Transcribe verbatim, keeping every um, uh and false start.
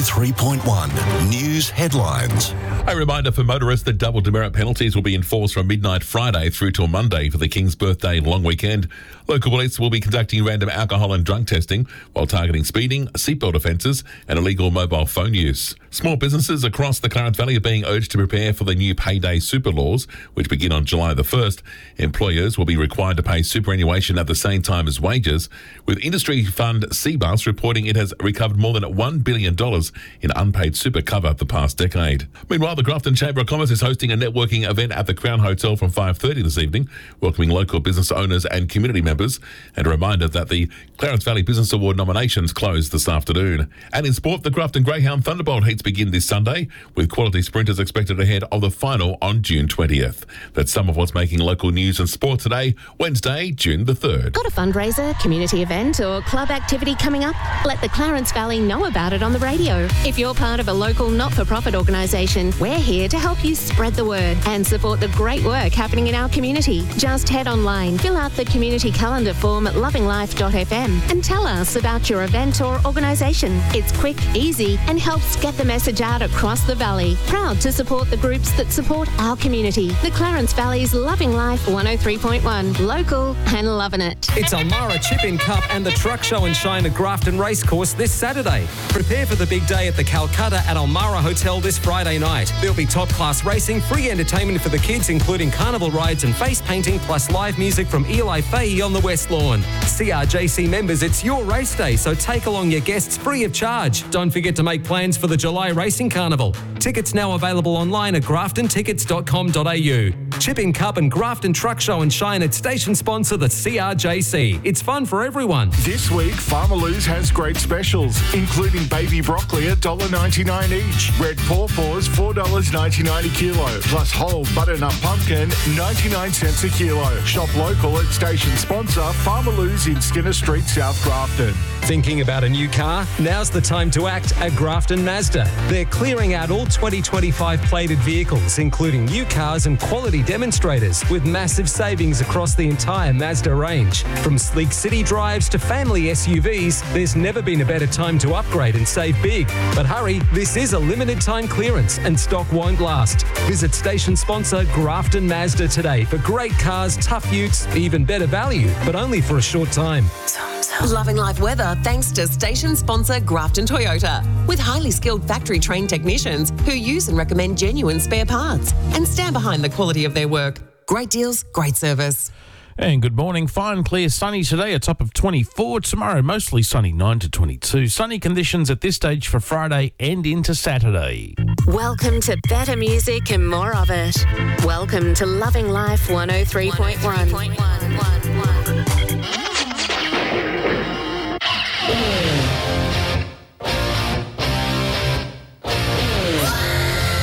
three point one News Headlines. A reminder for motorists that double demerit penalties will be enforced from midnight Friday through till Monday for the King's birthday long weekend. Local police will be conducting random alcohol and drug testing while targeting speeding, seatbelt offences and illegal mobile phone use. Small businesses across the Clarence Valley are being urged to prepare for the new payday super laws, which begin on July the first. Employers will be required to pay superannuation at the same time as wages, with industry fund C B U S reporting it has recovered more than one billion dollars in unpaid super cover the past decade. Meanwhile, the Grafton Chamber of Commerce is hosting a networking event at the Crown Hotel from five thirty this evening, welcoming local business owners and community members, and a reminder that the Clarence Valley Business Award nominations close this afternoon. And in sport, the Grafton Greyhound Thunderbolt heats begin this Sunday, with quality sprinters expected ahead of the final on June twentieth. That's some of what's making local news and sport today, Wednesday, June the third. Got a fundraiser, community event or club activity coming up? Let the Clarence Valley know about it on the radio. If you're part of a local not-for-profit organisation, we're here to help you spread the word and support the great work happening in our community. Just head online, fill out the community calendar form at loving life dot f m and tell us about your event or organisation. It's quick, easy and helps get the message out across the valley. Proud to support the groups that support our community. The Clarence Valley's Loving Life one oh three point one. Local and loving it. It's Almara Chip-In Cup and the Truck Show and Shine at Grafton Racecourse this Saturday. Prepare for the big day at the Calcutta at Almara Hotel this Friday night. There'll be top-class racing, free entertainment for the kids, including carnival rides and face painting, plus live music from Eli Fahey on the West Lawn. C R J C members, it's your race day, so take along your guests free of charge. Don't forget to make plans for the July Racing Carnival. Tickets now available online at grafton tickets dot com dot a u. Chip-In Cup and Grafton Truck Show and Shine at station sponsor the C R J C. It's fun for everyone. This week, Farmer Lou's has great specials, including baby broccoli at one dollar ninety-nine each, red pawpaws four dollars ninety-nine a kilo, plus whole butternut pumpkin ninety-nine cents a kilo. Shop local at station sponsor Farmer Lou's in Skinner Street, South Grafton. Thinking about a new car? Now's the time to act at Grafton Mazda. They're clearing out all twenty twenty-five plated vehicles, including new cars and quality demonstrators, with massive savings across the entire Mazda range. From sleek city drives to family S U Vs, there's never been a better time to upgrade and save big. But hurry, this is a limited time clearance and stock won't last. Visit station sponsor Grafton Mazda today for great cars, tough utes, even better value, but only for a short time. Loving life weather thanks to station sponsor Grafton Toyota, with highly skilled factory trained technicians who use and recommend genuine spare parts and stand behind the quality of their work. Great deals, great service. And good morning. Fine, clear, sunny today, a top of twenty-four. Tomorrow, mostly sunny, nine to twenty-two. Sunny conditions at this stage for Friday and into Saturday. Welcome to better music and more of it. Welcome to Loving Life one oh three point one.